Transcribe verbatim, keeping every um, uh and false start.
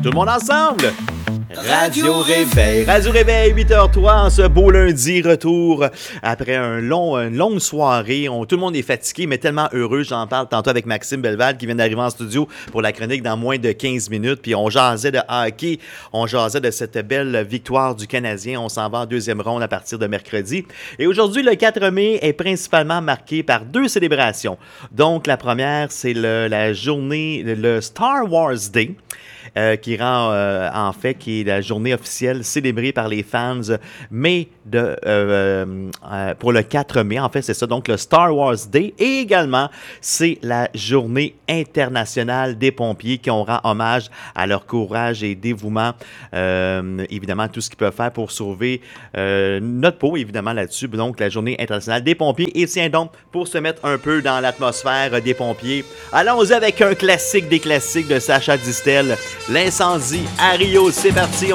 Tout le monde ensemble! Radio Réveil. Radio Réveil, huit heures zéro trois en ce beau lundi, retour après un long, une longue soirée. On, tout le monde est fatigué, mais tellement heureux. J'en parle tantôt avec Maxime Belval qui vient d'arriver en studio pour la chronique dans moins de quinze minutes. Puis on jasait de hockey, on jasait de cette belle victoire du Canadien. On s'en va en deuxième ronde à partir de mercredi. Et aujourd'hui, le quatre mai est principalement marqué par deux célébrations. Donc la première, c'est le, la journée, le Star Wars Day. Euh, qui rend euh, en fait qui est la journée officielle célébrée par les fans mais de euh, euh, pour le quatre mai, en fait c'est ça, donc le Star Wars Day, et également c'est la journée internationale des pompiers qui on rend hommage à leur courage et dévouement, euh, évidemment tout ce qu'ils peuvent faire pour sauver euh, notre peau, évidemment là-dessus, donc la journée internationale des pompiers. Et tiens donc, pour se mettre un peu dans l'atmosphère des pompiers, allons-y avec un classique des classiques de Sacha Distel, L'incendie à Rio. C'est parti.